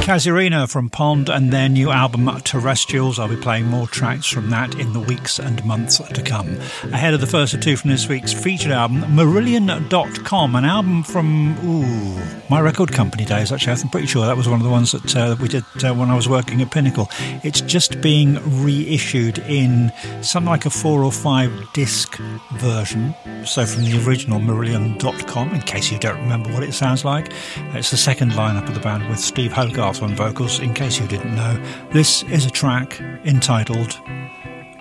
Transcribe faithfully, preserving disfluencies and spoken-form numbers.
Casuarina from Pond and their new album Terrestrials. I'll be playing more tracks from that in the weeks and months to come. Ahead of the first of two from this week's featured album, Marillion dot com, an album from ooh, my record company days, actually. I'm pretty sure that was one of the ones that uh, we did uh, when I was working at Pinnacle. It's just being reissued in something like a four or five disc version, so from the original Marillion dot com, in case you don't remember what it sounds like. It's the second lineup of the band with Steve Hogarth on vocals, in case you didn't know. This is a track entitled